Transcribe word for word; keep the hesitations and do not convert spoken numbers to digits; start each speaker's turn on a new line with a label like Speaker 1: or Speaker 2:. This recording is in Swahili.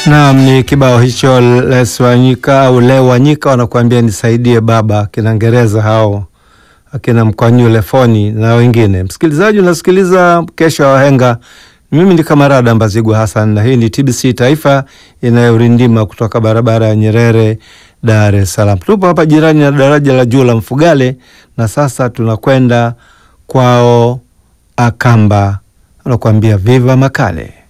Speaker 1: Naam, ni kibao hicho Leswanyika au Lewanyika wanakuambia nisaidie baba, kina Ngereza hao, akina Mkwanyule Foni na wengine. Msikilizaji unasikiliza Kesha ya Wahenga. Mimi ni Kamarada Mbazigwa Hassan na hii ni T B C Taifa inayorindima kutoka barabara ya Nyerere, Dar es Salaam. Tupo hapa jirani na daraja la juu la Mfugale na sasa tunakwenda kwao Akamba. Wanakuambia Viva Makale.